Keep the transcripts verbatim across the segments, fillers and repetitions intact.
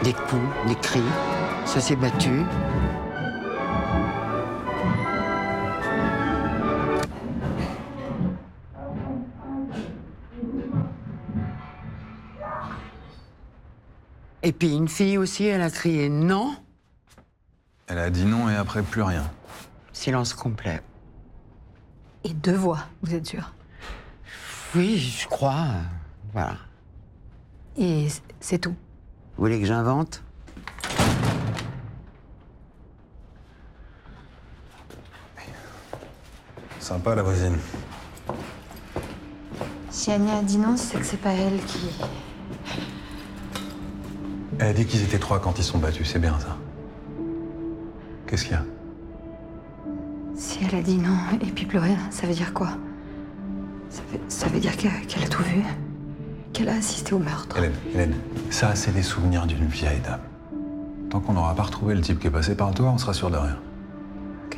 Des coups, des cris, ça s'est battu. Et puis une fille aussi, elle a crié non. Elle a dit non et après plus rien. Silence complet. Et deux voix, vous êtes sûr? Oui, je crois. Voilà. Et c'est tout? Vous voulez que j'invente? Sympa la voisine. Si Anya a dit non, c'est que c'est pas elle qui... Elle a dit qu'ils étaient trois quand ils sont battus, c'est bien ça. Qu'est-ce qu'il y a? Si elle a dit non et puis plus rien, ça veut dire quoi? Ça veut, ça veut dire qu'elle qu'elle a tout vu? Qu'elle a assisté au meurtre? Hélène, Hélène, ça c'est des souvenirs d'une vieille dame. Tant qu'on n'aura pas retrouvé le type qui est passé par le toit, on sera sûr de rien. Ok.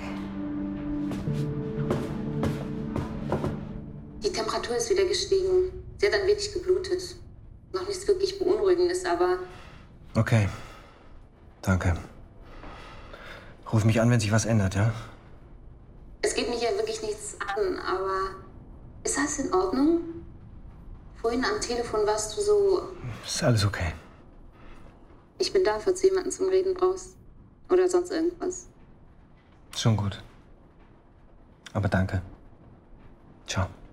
Die Temperatur ist wieder gestiegen. Sie hat ein wenig geblutet. Noch nichts wirklich Beunruhigendes, aber... Okay. Danke. Ruf mich an, wenn sich was ändert, ja? Es geht mich ja wirklich nichts an, aber... Ist alles in Ordnung? Vorhin am Telefon warst du so... Ist alles okay. Ich bin da, falls du jemanden zum Reden brauchst. Oder sonst irgendwas. Schon gut. Aber danke. Ciao.